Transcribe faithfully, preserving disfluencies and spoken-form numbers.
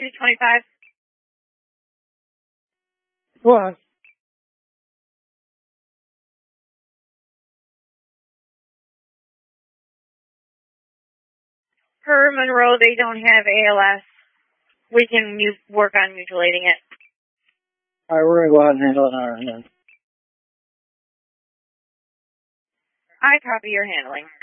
two twenty-five. Go on. Per Monroe, they don't have A L S. We can mu- work on mutilating it. All right, we're going to go ahead and handle it on our end. I copy your handling.